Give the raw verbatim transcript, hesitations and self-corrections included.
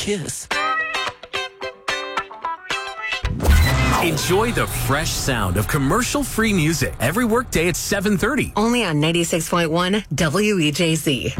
kiss. Enjoy the fresh sound of commercial-free music every workday at seven thirty. Only on ninety-six point one W E J Z.